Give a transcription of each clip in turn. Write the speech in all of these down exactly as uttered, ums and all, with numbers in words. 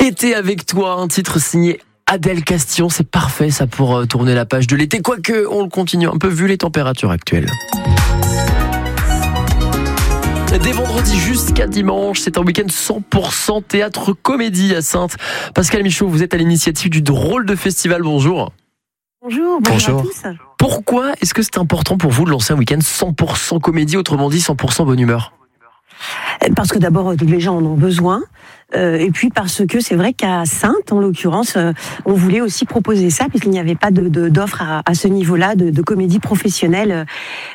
Été avec toi, un titre signé Adèle Castillon, c'est parfait ça pour euh, tourner la page de l'été, quoique on le continue un peu vu les températures actuelles. Dès vendredi jusqu'à dimanche, c'est un week-end cent pour cent théâtre comédie à Saintes. Pascal Michaud, vous êtes à l'initiative du Drôle de Festival, bonjour. Bonjour, bonjour, bonjour à tous. Pourquoi est-ce que c'est important pour vous de lancer un week-end cent pour cent comédie, autrement dit cent pour cent bonne humeur ? Parce que d'abord, les gens en ont besoin. Euh, et puis parce que c'est vrai qu'à Saintes, en l'occurrence, euh, on voulait aussi proposer ça, puisqu'il n'y avait pas de, de, d'offre à, à ce niveau-là de, de comédie professionnelle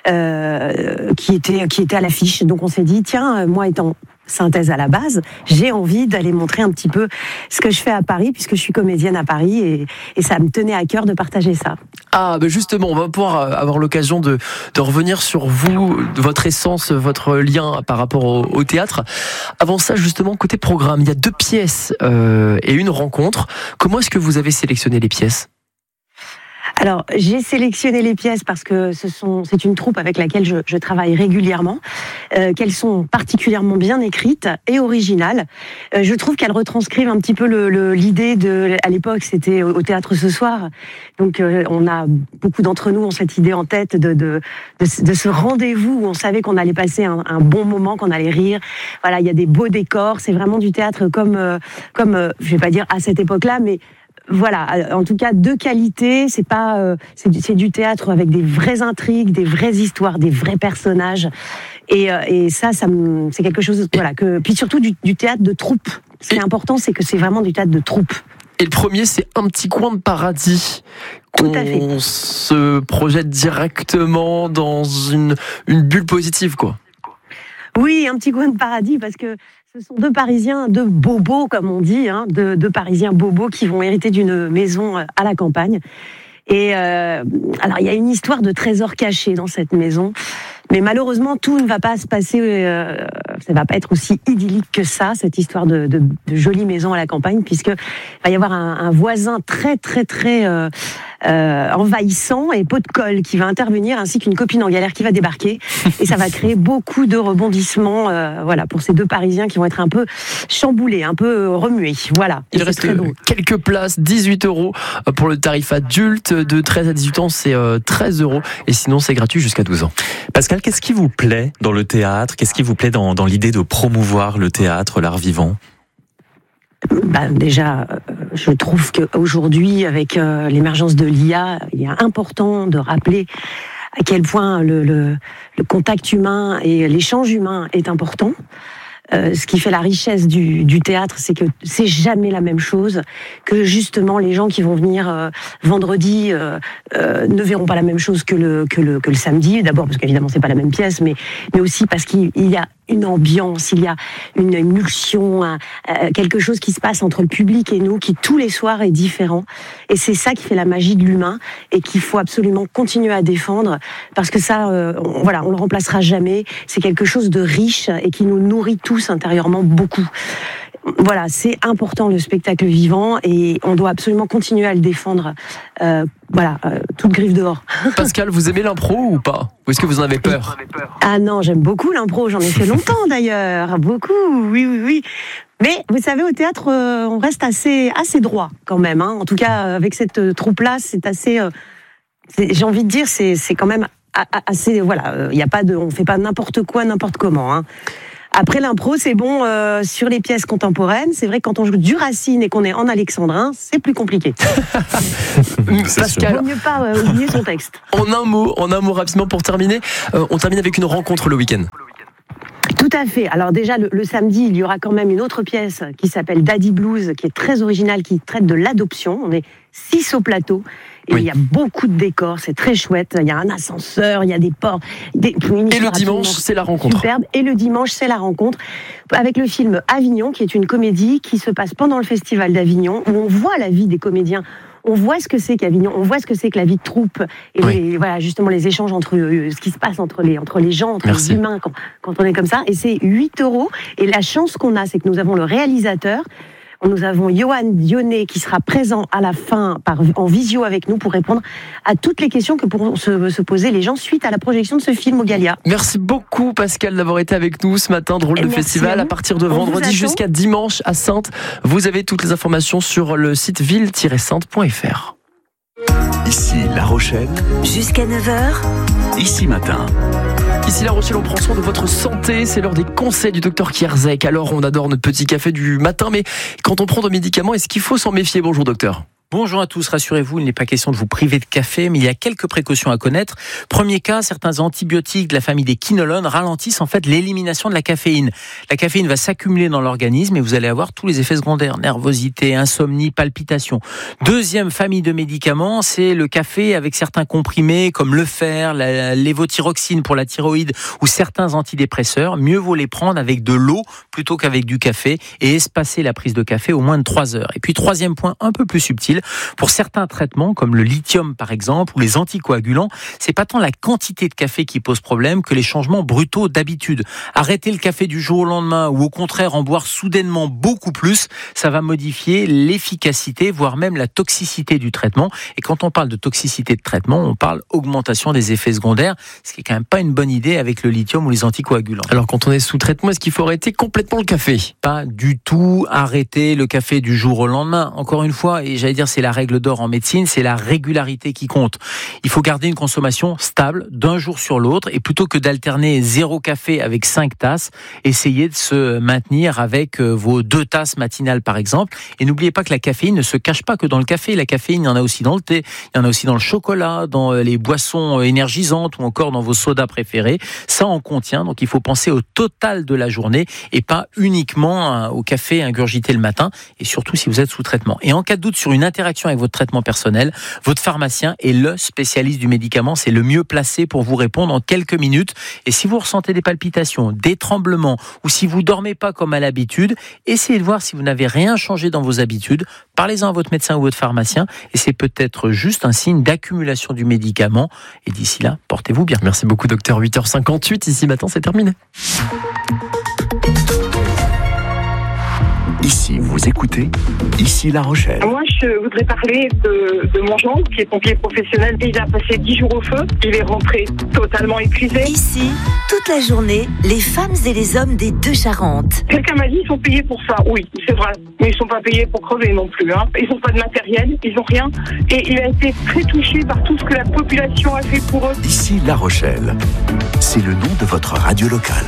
euh, qui était qui était à l'affiche. Donc on s'est dit, tiens, moi étant synthèse à la base, j'ai envie d'aller montrer un petit peu ce que je fais à Paris, puisque je suis comédienne à Paris, et, et ça me tenait à cœur de partager ça. Ah, ben justement, on va pouvoir avoir l'occasion de, de revenir sur vous, votre essence, votre lien par rapport au, au théâtre. Avant ça, justement, côté programme, il y a deux pièces euh, et une rencontre. Comment est-ce que vous avez sélectionné les pièces ? Alors, j'ai sélectionné les pièces parce que ce sont, c'est une troupe avec laquelle je, je travaille régulièrement, euh, qu'elles sont particulièrement bien écrites et originales. Euh, je trouve qu'elles retranscrivent un petit peu le, le, l'idée de, à l'époque, c'était au, au théâtre ce soir. Donc, euh, on a beaucoup d'entre nous ont cette idée en tête de, de, de, de ce rendez-vous où on savait qu'on allait passer un, un bon moment, qu'on allait rire. Voilà, il y a des beaux décors. C'est vraiment du théâtre comme, euh, comme, euh, je vais pas dire à cette époque-là, mais voilà, en tout cas de qualité. C'est pas, euh, c'est, du, c'est du théâtre avec des vraies intrigues, des vraies histoires, des vrais personnages. Et, euh, et ça, ça me, c'est quelque chose, voilà, que puis surtout du, du théâtre de troupe. Ce qui est important, c'est que c'est vraiment du théâtre de troupe. Et le premier, c'est Un petit coin de paradis. Tout à fait. On se projette directement dans une une bulle positive, quoi. Oui, Un petit coin de paradis, parce que ce sont deux Parisiens, deux bobos, comme on dit, hein, deux, deux Parisiens bobos qui vont hériter d'une maison à la campagne. Et euh, alors, il y a une histoire de trésor caché dans cette maison, mais malheureusement, tout ne va pas se passer, euh, ça ne va pas être aussi idyllique que ça, cette histoire de, de, de jolie maison à la campagne, puisque il va y avoir un, un voisin très, très, très euh, euh, envahissant et pot de colle qui va intervenir, ainsi qu'une copine en galère qui va débarquer, et ça va créer beaucoup de rebondissements, euh, voilà, pour ces deux Parisiens qui vont être un peu chamboulés, un peu remués. Voilà. Il reste quelques places, dix-huit euros pour le tarif adulte, de treize à dix-huit ans, c'est treize euros, et sinon c'est gratuit jusqu'à douze ans. Pascal, qu'est-ce qui vous plaît dans le théâtre ? Qu'est-ce qui vous plaît dans, dans l'idée de promouvoir le théâtre, l'art vivant ? Bah, déjà, euh, je trouve qu'aujourd'hui, avec euh, l'émergence de l'I A, il est important de rappeler à quel point le, le, le contact humain et l'échange humain est important. Euh, ce qui fait la richesse du, du théâtre, c'est que c'est jamais la même chose, que justement les gens qui vont venir euh, vendredi euh, euh, ne verront pas la même chose que le que le que le samedi. D'abord parce qu'évidemment c'est pas la même pièce, mais mais aussi parce qu'il y a une ambiance, il y a une émulsion, un, euh, quelque chose qui se passe entre le public et nous, qui tous les soirs est différent. Et c'est ça qui fait la magie de l'humain et qu'il faut absolument continuer à défendre, parce que ça, euh, on, voilà, on le remplacera jamais. C'est quelque chose de riche et qui nous nourrit tous intérieurement beaucoup. Voilà, c'est important le spectacle vivant et on doit absolument continuer à le défendre. Euh, voilà, euh, toute griffe dehors. Pascal, vous aimez l'impro ou pas ? Ou est-ce que vous en avez peur ? Ah non, j'aime beaucoup l'impro, j'en ai fait longtemps d'ailleurs, beaucoup, oui, oui, oui. Mais vous savez, au théâtre, euh, on reste assez, assez droit quand même. Hein. En tout cas, avec cette euh, troupe-là, c'est assez, euh, c'est, j'ai envie de dire, c'est, c'est quand même assez, voilà, il euh, y a pas de, on fait pas n'importe quoi, n'importe comment. Hein. Après l'impro, c'est bon euh, sur les pièces contemporaines. C'est vrai que quand on joue du Racine et qu'on est en alexandrin, c'est plus compliqué. Pascal, vaut mieux pas euh, oublier son texte. En un mot, en un mot rapidement pour terminer, euh, on termine avec une rencontre le week-end. Tout à fait. Alors déjà, le, le samedi, il y aura quand même une autre pièce qui s'appelle Daddy Blues, qui est très originale, qui traite de l'adoption. On est six au plateau. Et oui. Il y a beaucoup de décors, c'est très chouette. Il y a un ascenseur, il y a des ports. Des, et le dimanche, c'est la rencontre. Superbe. Et le dimanche, c'est la rencontre. Avec le film Avignon, qui est une comédie qui se passe pendant le festival d'Avignon, où on voit la vie des comédiens. On voit ce que c'est qu'Avignon, on voit ce que c'est que la vie de troupe, et oui. les, voilà, justement les échanges entre euh, ce qui se passe entre les, entre les gens, entre Merci. les humains, quand, quand on est comme ça. Et c'est huit euros. Et la chance qu'on a, c'est que nous avons le réalisateur. Nous avons Johan Dionnet qui sera présent à la fin par, en visio avec nous pour répondre à toutes les questions que pourront se, se poser les gens suite à la projection de ce film au Gallia. Merci beaucoup Pascal d'avoir été avec nous ce matin. Drôle de Merci festival à, à partir de On vendredi jusqu'à dimanche à Saintes. Vous avez toutes les informations sur le site ville tiret sainte point f r. Ici La Rochelle. Jusqu'à neuf heures. Ici Matin. Ici La Rochelle, on prend soin de votre santé. C'est l'heure des conseils du docteur Kierzek. Alors, on adore notre petit café du matin, mais quand on prend des médicaments, est-ce qu'il faut s'en méfier ? Bonjour docteur. Bonjour à tous, rassurez-vous, il n'est pas question de vous priver de café, mais il y a quelques précautions à connaître. Premier cas, certains antibiotiques de la famille des quinolones ralentissent en fait l'élimination de la caféine. La caféine va s'accumuler dans l'organisme et vous allez avoir tous les effets secondaires, nervosité, insomnie, palpitations. Deuxième famille de médicaments, c'est le café avec certains comprimés comme le fer, la lévothyroxine pour la thyroïde ou certains antidépresseurs. Mieux vaut les prendre avec de l'eau plutôt qu'avec du café et espacer la prise de café au moins de trois heures. Et puis troisième point, un peu plus subtil, pour certains traitements, comme le lithium par exemple, ou les anticoagulants, c'est pas tant la quantité de café qui pose problème que les changements brutaux d'habitude. Arrêter le café du jour au lendemain, ou au contraire en boire soudainement beaucoup plus, ça va modifier l'efficacité, voire même la toxicité du traitement. Et quand on parle de toxicité de traitement, on parle augmentation des effets secondaires, ce qui est quand même pas une bonne idée avec le lithium ou les anticoagulants. Alors quand on est sous traitement, est-ce qu'il faut arrêter complètement le café ? Pas du tout arrêter le café du jour au lendemain. Encore une fois, et j'allais dire c'est la règle d'or en médecine, c'est la régularité qui compte. Il faut garder une consommation stable d'un jour sur l'autre et plutôt que d'alterner zéro café avec cinq tasses, essayez de se maintenir avec vos deux tasses matinales par exemple. Et n'oubliez pas que la caféine ne se cache pas que dans le café. La caféine, il y en a aussi dans le thé, il y en a aussi dans le chocolat, dans les boissons énergisantes ou encore dans vos sodas préférés. Ça en contient, donc il faut penser au total de la journée et pas uniquement au café ingurgité le matin et surtout si vous êtes sous traitement. Et en cas de doute sur une interaction avec votre traitement personnel, votre pharmacien est le spécialiste du médicament, c'est le mieux placé pour vous répondre en quelques minutes. Et si vous ressentez des palpitations, des tremblements, ou si vous dormez pas comme à l'habitude, essayez de voir si vous n'avez rien changé dans vos habitudes. Parlez-en à votre médecin ou votre pharmacien, et c'est peut-être juste un signe d'accumulation du médicament. Et d'ici là, portez-vous bien. Merci beaucoup docteur. huit heures cinquante-huit, ici Matin, c'est terminé. Ici, vous écoutez, ici La Rochelle. Moi, je voudrais parler de, de mon gendre, qui est pompier professionnel. Il a passé dix jours au feu. Il est rentré totalement épuisé. Ici, toute la journée, les femmes et les hommes des deux Charentes. Quelqu'un m'a dit qu'ils sont payés pour ça. Oui, c'est vrai. Mais ils ne sont pas payés pour crever non plus. Hein. Ils n'ont pas de matériel, ils n'ont rien. Et il a été très touché par tout ce que la population a fait pour eux. Ici La Rochelle. C'est le nom de votre radio locale.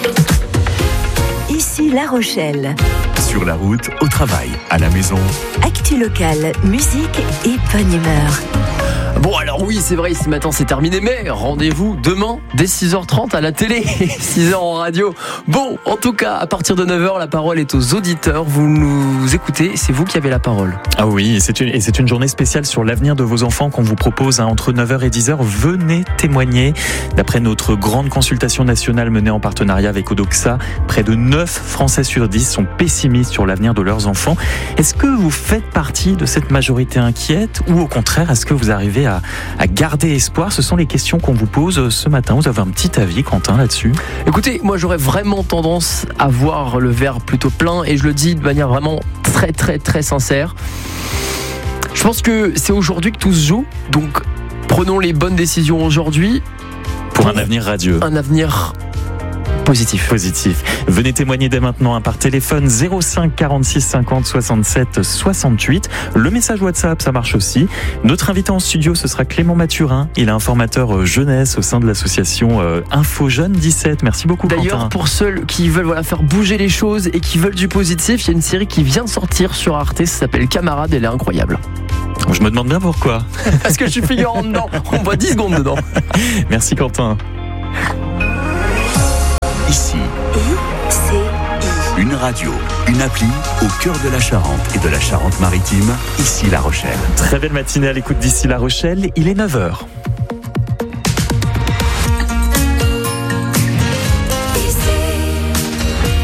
Ici La Rochelle. Sur la route, au travail, à la maison. Actu locale, musique et bonne humeur. Bon alors oui c'est vrai, ici Matin c'est terminé, mais rendez-vous demain dès six heures trente à la télé et six heures en radio. Bon, en tout cas à partir de neuf heures la parole est aux auditeurs. Vous nous écoutez, c'est vous qui avez la parole. Ah oui, et c'est une, et c'est une journée spéciale sur l'avenir de vos enfants qu'on vous propose hein, entre neuf heures et dix heures. Venez témoigner. D'après notre grande consultation nationale menée en partenariat avec Odoxa, près de neuf Français sur dix sont pessimistes sur l'avenir de leurs enfants. Est-ce que vous faites partie de cette majorité inquiète ou au contraire est-ce que vous arrivez à, à garder espoir? Ce sont les questions qu'on vous pose ce matin. Vous avez un petit avis, Quentin, là-dessus? Écoutez, moi j'aurais vraiment tendance à voir le verre plutôt plein et je le dis de manière vraiment très très très sincère. Je pense que c'est aujourd'hui que tout se joue, donc prenons les bonnes décisions aujourd'hui pour, pour un avenir radieux. Un avenir positif. Positif. Venez témoigner dès maintenant hein, par téléphone zéro cinq quarante-six cinquante soixante-sept soixante-huit. Le message WhatsApp, ça marche aussi. Notre invité en studio, ce sera Clément Mathurin. Il est informateur jeunesse au sein de l'association euh, Info Jeunes dix-sept. Merci beaucoup, Quentin. D'ailleurs, pour ceux qui veulent voilà, faire bouger les choses et qui veulent du positif, il y a une série qui vient de sortir sur Arte, ça s'appelle Camarade, elle est incroyable. Je me demande bien pourquoi. Parce que je suis figurant dedans. On voit dix secondes dedans. Merci, Quentin. Ici, une radio, une appli au cœur de la Charente et de la Charente-Maritime, ici La Rochelle. Très belle matinée à l'écoute d'ici La Rochelle, il est neuf heures. Le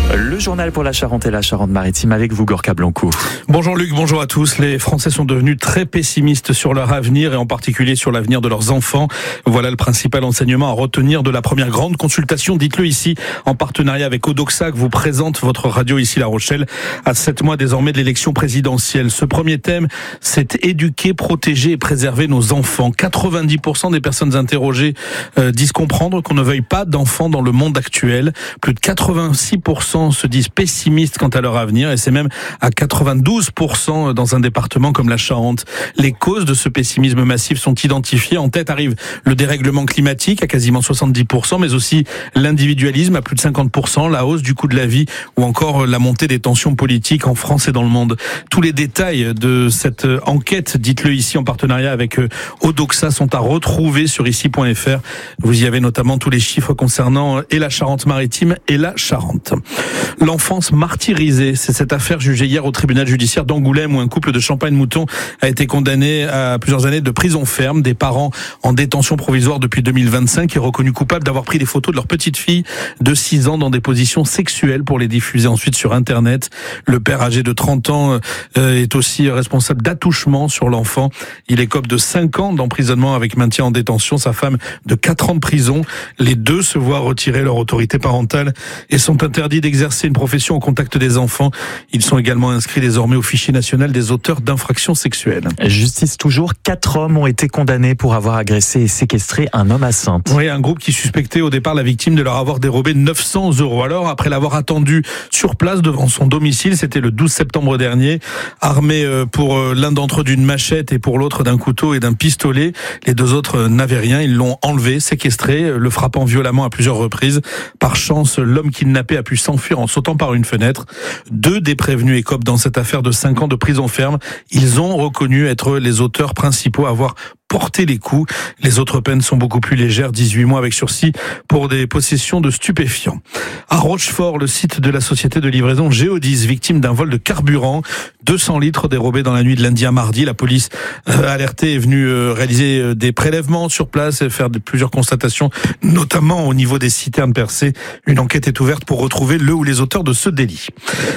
journal pour la Charente et la Charente-Maritime avec vous, Gorka Blanco. Bonjour Luc, bonjour à tous. Les Français sont devenus très pessimistes sur leur avenir et en particulier sur l'avenir de leurs enfants. Voilà le principal enseignement à retenir de la première grande consultation. Dites-le ici, en partenariat avec Odoxa, que vous présente votre radio ici La Rochelle, à sept mois désormais de l'élection présidentielle. Ce premier thème, c'est éduquer, protéger et préserver nos enfants. quatre-vingt-dix pour cent des personnes interrogées euh, disent comprendre qu'on ne veuille pas d'enfants dans le monde actuel. Plus de quatre-vingt-six pour cent se disent pessimistes quant à leur avenir et c'est même à quatre-vingt-douze pour cent dans un département comme la Charente. Les causes de ce pessimisme massif sont identifiées. En tête arrive le dérèglement climatique à quasiment soixante-dix pour cent, mais aussi l'individualisme à plus de cinquante pour cent, la hausse du coût de la vie ou encore la montée des tensions politiques en France et dans le monde. Tous les détails de cette enquête, dites-le ici en partenariat avec Odoxa, sont à retrouver sur ici point f r. Vous y avez notamment tous les chiffres concernant et la Charente-Maritime et la Charente. L'enfance martyrisée, c'est cette affaire jugée hier au tribunal judiciaire d'Angoulême où un couple de Champagne-Mouton a été condamné à plusieurs années de prison ferme. Des parents en détention provisoire depuis deux mille vingt-cinq et reconnus coupables d'avoir pris des photos de leur petite fille de six ans dans des positions sexuelles pour les diffuser ensuite sur Internet. Le père âgé de trente ans est aussi responsable d'attouchement sur l'enfant. Il écope de cinq ans d'emprisonnement avec maintien en détention. Sa femme de quatre ans de prison. Les deux se voient retirer leur autorité parentale et sont interdits d'exercer une profession au contact des enfants. Ils sont également inscrits désormais au fichier national des auteurs d'infractions sexuelles. Justice toujours, quatre hommes ont été condamnés pour avoir agressé et séquestré un homme à Saintes. Oui, un groupe qui suspectait au départ la victime de leur avoir dérobé neuf cents euros. Alors, après l'avoir attendu sur place devant son domicile, c'était le douze septembre dernier, armé pour l'un d'entre eux d'une machette et pour l'autre d'un couteau et d'un pistolet. Les deux autres n'avaient rien, ils l'ont enlevé, séquestré, le frappant violemment à plusieurs reprises. Par chance, l'homme kidnappé a pu s'enfuir en sautant par une fenêtre. Deux des prévenus écopent dans cette affaire de cinq ans de prison ferme. Ils ont reconnu être les auteurs principaux à avoir porter les coups. Les autres peines sont beaucoup plus légères, dix-huit mois avec sursis pour des possessions de stupéfiants. À Rochefort, le site de la société de livraison Géodis, victime d'un vol de carburant, deux cents litres dérobés dans la nuit de lundi à mardi. La police euh, alertée est venue euh, réaliser euh, des prélèvements sur place et faire de, plusieurs constatations, notamment au niveau des citernes percées. Une enquête est ouverte pour retrouver le ou les auteurs de ce délit.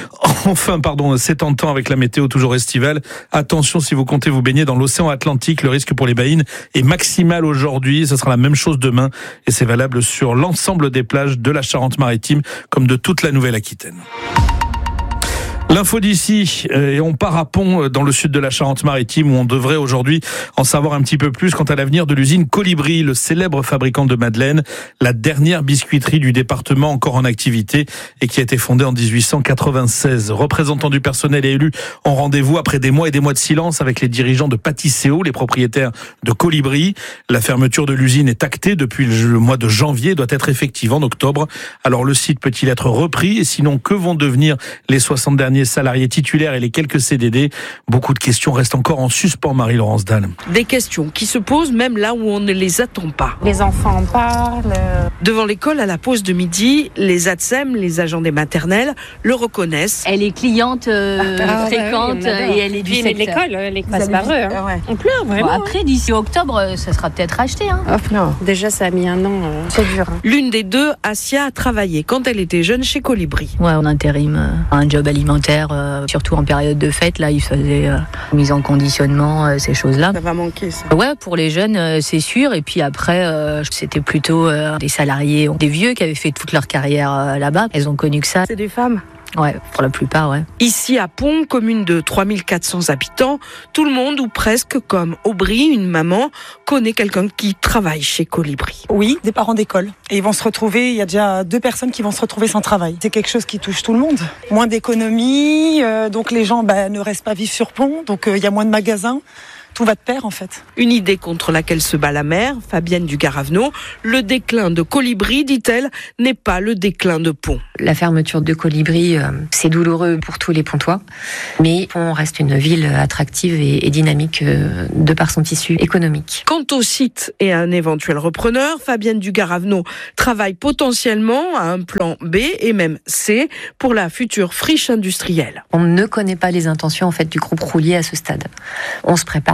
Enfin, pardon, c'est tentant avec la météo toujours estivale. Attention si vous comptez vous baigner dans l'océan Atlantique, le risque pour les baïnes est maximal aujourd'hui. Ce sera la même chose demain et c'est valable sur l'ensemble des plages de la Charente-Maritime comme de toute la Nouvelle-Aquitaine. L'info d'ici, et on part à Pont dans le sud de la Charente-Maritime où on devrait aujourd'hui en savoir un petit peu plus quant à l'avenir de l'usine Colibri, le célèbre fabricant de madeleines, la dernière biscuiterie du département encore en activité et qui a été fondée en dix-huit cent quatre-vingt-seize. Représentants du personnel et élus ont rendez-vous après des mois et des mois de silence avec les dirigeants de Pâtisséo, les propriétaires de Colibri. La fermeture de l'usine est actée depuis le mois de janvier et doit être effective en octobre. Alors le site peut-il être repris et sinon que vont devenir les soixante derniers salariés titulaires et les quelques C D D? Beaucoup de questions restent encore en suspens, Marie-Laurence Dalle. Des questions qui se posent même là où on ne les attend pas. Les enfants en parlent. Devant l'école, à la pause de midi, les A T S E M, les agents des maternelles, le reconnaissent. Elle est cliente euh, ah, fréquente ouais, oui, et elle est du Puis, secteur. l'école, l'école passe par eux. Hein. Ouais. On pleure vraiment. Bon, après, d'ici octobre, ça sera peut-être acheté. Hein. Oh, non. Déjà, ça a mis un an. Euh, c'est dur. Hein. L'une des deux, Asia, a travaillé quand elle était jeune chez Colibri. Ouais, en intérim, euh, un job alimentaire, euh, surtout en période de fête. Là, il faisait euh, mise en conditionnement, euh, ces choses-là. Ça va manquer, ça. Ouais, pour les jeunes, euh, c'est sûr. Et puis après, euh, c'était plutôt euh, des salariés, des vieux qui avaient fait toute leur carrière euh, là-bas. Elles ont connu que ça. C'est des femmes. Ouais, pour la plupart, ouais. Ici à Pont, commune de trois mille quatre cents habitants, tout le monde, ou presque, comme Aubry, une maman, connaît quelqu'un qui travaille chez Colibri. Oui, des parents d'école. Et ils vont se retrouver, il y a déjà deux personnes qui vont se retrouver sans travail. C'est quelque chose qui touche tout le monde. Moins d'économies, euh, donc les gens bah, ne restent pas vivre sur Pont, donc euh, il y a moins de magasins. Tout va de pair, en fait. Une idée contre laquelle se bat la mère, Fabienne du Garavenot. Le déclin de Colibri, dit-elle, n'est pas le déclin de Pont. La fermeture de Colibri, euh, c'est douloureux pour tous les Pontois, mais Pont reste une ville attractive et, et dynamique euh, de par son tissu économique. Quant au site et à un éventuel repreneur, Fabienne du Garavenot travaille potentiellement à un plan B et même C pour la future friche industrielle. On ne connaît pas les intentions en fait du groupe Roulier à ce stade. On se prépare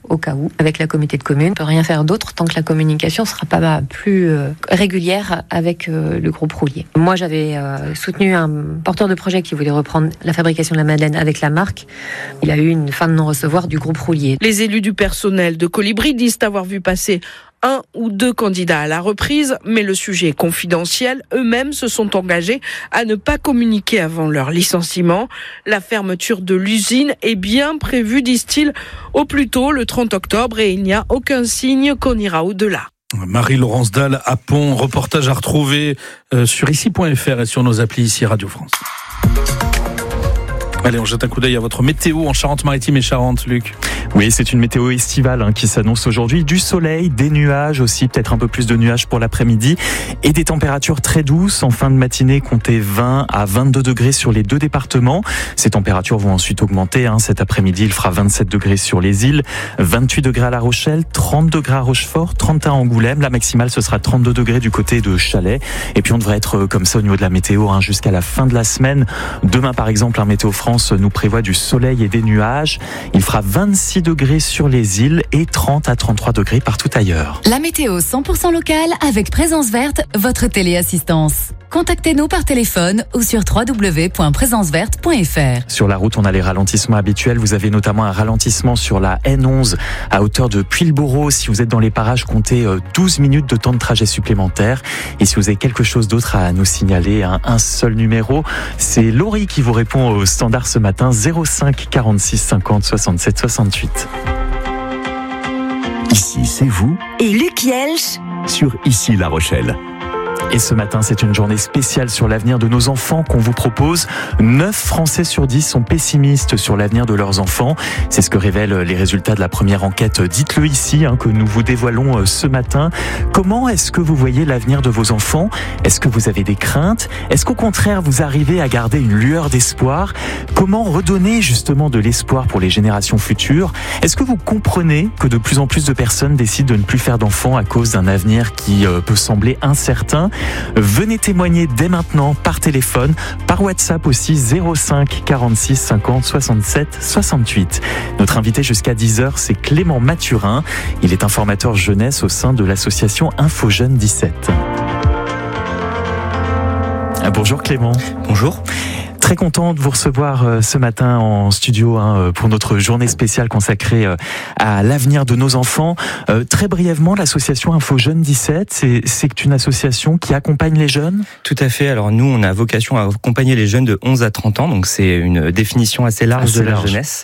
au cas où, avec la communauté de communes. On peut rien faire d'autre tant que la communication sera pas plus euh, régulière avec euh, le groupe Roulier. Moi, j'avais euh, soutenu un porteur de projet qui voulait reprendre la fabrication de la madeleine avec la marque. Il a eu une fin de non-recevoir du groupe Roulier. Les élus du personnel de Colibri disent avoir vu passer un ou deux candidats à la reprise, mais le sujet est confidentiel. Eux-mêmes se sont engagés à ne pas communiquer avant leur licenciement. La fermeture de l'usine est bien prévue, disent-ils, au plus tôt le trente octobre et il n'y a aucun signe qu'on ira au-delà. Marie-Laurence Dalle à Pont, reportage à retrouver sur ici point f r et sur nos applis ici Radio France. Allez, on jette un coup d'œil à votre météo en Charente-Maritime et Charente, Luc. Oui, c'est une météo estivale hein, qui s'annonce aujourd'hui. Du soleil, des nuages aussi, peut-être un peu plus de nuages pour l'après-midi et des températures très douces. En fin de matinée, comptez vingt à vingt-deux degrés sur les deux départements. Ces températures vont ensuite augmenter. Hein. Cet après-midi, il fera vingt-sept degrés sur les îles, vingt-huit degrés à La Rochelle, trente degrés à Rochefort, trente et un à Angoulême. La maximale, ce sera trente-deux degrés du côté de Chalais. Et puis, on devrait être comme ça au niveau de la météo hein, jusqu'à la fin de la semaine. Demain, par exemple, un Météo France nous prévoit du soleil et des nuages. Il fera vingt-six degrés sur les îles et trente à trente-trois degrés partout ailleurs. La météo cent pour cent locale avec Présence Verte, votre téléassistance. Contactez-nous par téléphone ou sur w w w point présence verte point f r. Sur la route, on a les ralentissements habituels. Vous avez notamment un ralentissement sur la N onze à hauteur de Puy-le-Bourreau. Si vous êtes dans les parages, comptez douze minutes de temps de trajet supplémentaire. Et si vous avez quelque chose d'autre à nous signaler, un, un seul numéro, c'est Laurie qui vous répond au standard ce matin, zéro cinq quarante-six cinquante soixante-sept soixante-huit. Ici, c'est vous. Et Luc Yelch sur Ici La Rochelle. Et ce matin, c'est une journée spéciale sur l'avenir de nos enfants qu'on vous propose. neuf Français sur dix sont pessimistes sur l'avenir de leurs enfants. C'est ce que révèlent les résultats de la première enquête. Dites-le ici, hein, que nous vous dévoilons ce matin. Comment est-ce que vous voyez l'avenir de vos enfants ? Est-ce que vous avez des craintes ? Est-ce qu'au contraire, vous arrivez à garder une lueur d'espoir ? Comment redonner justement de l'espoir pour les générations futures ? Est-ce que vous comprenez que de plus en plus de personnes décident de ne plus faire d'enfants à cause d'un avenir qui euh, peut sembler incertain ? Venez témoigner dès maintenant par téléphone, par WhatsApp aussi, zéro cinq quarante-six cinquante soixante-sept soixante-huit. Notre invité jusqu'à dix heures, c'est Clément Mathurin. Il est informateur jeunesse au sein de l'association Info Jeunes dix-sept. Ah, bonjour Clément. Bonjour. Très content de vous recevoir ce matin en studio hein, pour notre journée spéciale consacrée à l'avenir de nos enfants. Euh, très brièvement, l'association Info Jeunes dix-sept, c'est, c'est une association qui accompagne les jeunes ? Tout à fait. Alors nous, on a vocation à accompagner les jeunes de onze à trente ans, donc c'est une définition assez large assez de la large. jeunesse.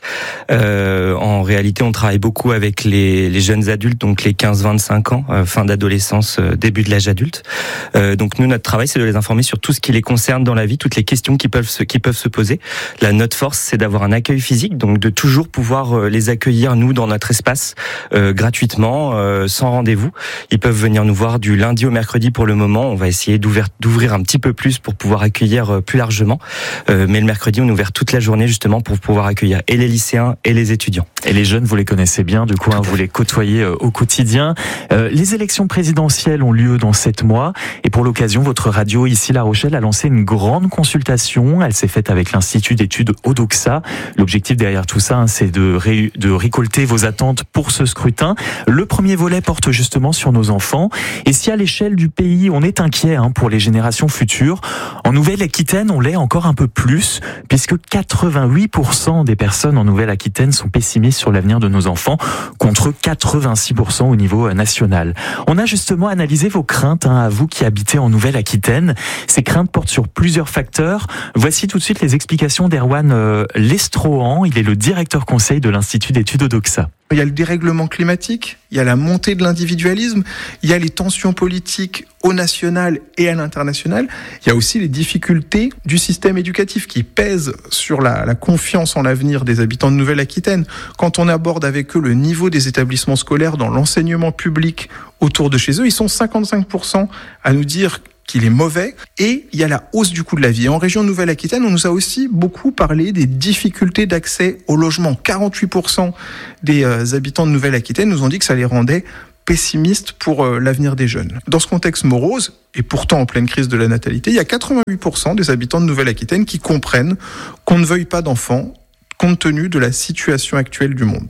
Euh, en réalité, on travaille beaucoup avec les, les jeunes adultes, donc les quinze à vingt-cinq ans, euh, fin d'adolescence, euh, début de l'âge adulte. Euh, donc nous, notre travail, c'est de les informer sur tout ce qui les concerne dans la vie, toutes les questions qui peuvent se qui peuvent se poser. La notre force, c'est d'avoir un accueil physique, donc de toujours pouvoir les accueillir, nous, dans notre espace, euh, gratuitement, euh, sans rendez-vous. Ils peuvent venir nous voir du lundi au mercredi pour le moment. On va essayer d'ouvrir, d'ouvrir un petit peu plus pour pouvoir accueillir plus largement. Euh, mais le mercredi, on est ouvert toute la journée, justement, pour pouvoir accueillir et les lycéens et les étudiants. Et les jeunes, vous les connaissez bien, du coup, hein, vous les côtoyez euh, au quotidien. Euh, les élections présidentielles ont lieu dans sept mois. Et pour l'occasion, votre radio, ici La Rochelle, a lancé une grande consultation. Elle s'est faite avec l'Institut d'études Odoxa. L'objectif derrière tout ça, hein, c'est de, ré, de récolter vos attentes pour ce scrutin. Le premier volet porte justement sur nos enfants. Et si à l'échelle du pays, on est inquiet hein, pour les générations futures, en Nouvelle-Aquitaine, on l'est encore un peu plus, puisque quatre-vingt-huit pour cent des personnes en Nouvelle-Aquitaine sont pessimistes sur l'avenir de nos enfants, contre quatre-vingt-six pour cent au niveau national. On a justement analysé vos craintes, hein, à vous qui habitez en Nouvelle-Aquitaine. Ces craintes portent sur plusieurs facteurs. Voici tout de suite les explications d'Erwan euh, Lestrohan. Il est le directeur conseil de l'Institut d'études Odoxa. Il y a le dérèglement climatique, il y a la montée de l'individualisme, il y a les tensions politiques au national et à l'international. Il y a aussi les difficultés du système éducatif qui pèsent sur la, la confiance en l'avenir des habitants de Nouvelle-Aquitaine. Quand on aborde avec eux le niveau des établissements scolaires dans l'enseignement public autour de chez eux, ils sont cinquante-cinq pour cent à nous dire qu'il est mauvais, et il y a la hausse du coût de la vie. Et en région Nouvelle-Aquitaine, on nous a aussi beaucoup parlé des difficultés d'accès au logement. quarante-huit pour cent des euh, habitants de Nouvelle-Aquitaine nous ont dit que ça les rendait pessimistes pour euh, l'avenir des jeunes. Dans ce contexte morose, et pourtant en pleine crise de la natalité, il y a quatre-vingt-huit pour cent des habitants de Nouvelle-Aquitaine qui comprennent qu'on ne veuille pas d'enfants compte tenu de la situation actuelle du monde.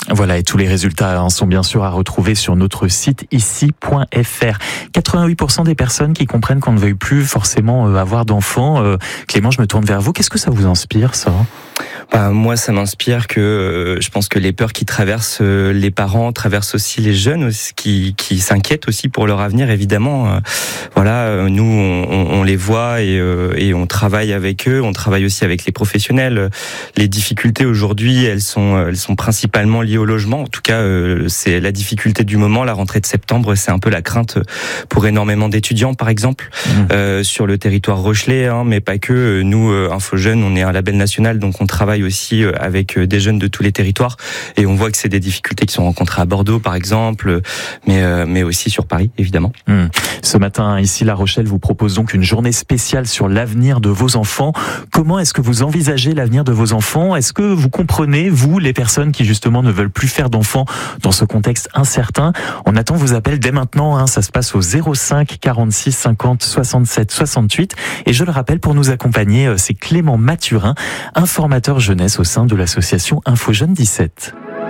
Voilà, et tous les résultats hein, sont bien sûr à retrouver sur notre site ici point f r. quatre-vingt-huit pour cent des personnes qui comprennent qu'on ne veuille plus forcément euh, avoir d'enfants. Euh, Clément, je me tourne vers vous. Qu'est-ce que ça vous inspire, ça ? Bah, moi, ça m'inspire que euh, je pense que les peurs qui traversent euh, les parents traversent aussi les jeunes aussi, qui, qui s'inquiètent aussi pour leur avenir, évidemment. Euh, voilà, euh, nous, on, on les voit et, euh, et on travaille avec eux. On travaille aussi avec les professionnels. Les difficultés aujourd'hui, elles sont, elles sont principalement liées au logement. En tout cas, euh, c'est la difficulté du moment. La rentrée de septembre, c'est un peu la crainte pour énormément d'étudiants, par exemple, mmh. euh, sur le territoire rochelais, hein, mais pas que. Nous, euh, InfoJeunes, on est un label national, donc on travaille aussi avec des jeunes de tous les territoires et on voit que c'est des difficultés qui sont rencontrées à Bordeaux par exemple, mais euh, mais aussi sur Paris évidemment. Mmh. Ce matin ici La Rochelle vous propose donc une journée spéciale sur l'avenir de vos enfants. Comment est-ce que vous envisagez l'avenir de vos enfants ? Est-ce que vous comprenez, vous, les personnes qui justement ne veulent plus faire d'enfants dans ce contexte incertain ? On attend vos appels dès maintenant, hein. Ça se passe au zéro cinq quarante-six cinquante soixante-sept soixante-huit et je le rappelle, pour nous accompagner, c'est Clément Mathurin, informateur jeunesse au sein de l'association InfoJeunes dix-sept.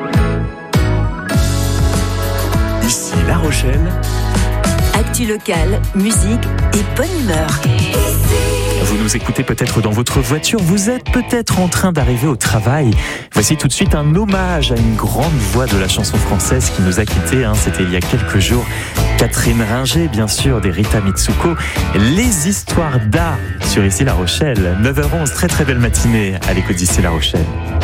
Ici La Rochelle. Actu locale, musique et bonne humeur. Vous nous écoutez peut-être dans votre voiture, vous êtes peut-être en train d'arriver au travail. Voici tout de suite un hommage à une grande voix de la chanson française qui nous a quittés, hein, c'était il y a quelques jours. Catherine Ringer, bien sûr, des Rita Mitsuko. Les histoires d'A sur Ici La Rochelle. neuf heures onze, très très belle matinée à l'écoute d'Ici La Rochelle.